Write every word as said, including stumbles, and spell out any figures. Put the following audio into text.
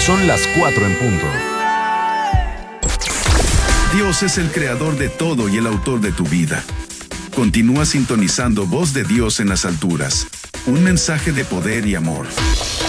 Son las cuatro en punto. Dios es el creador de todo y el autor de tu vida. Continúa sintonizando Voz de Dios en las alturas. Un mensaje de poder y amor.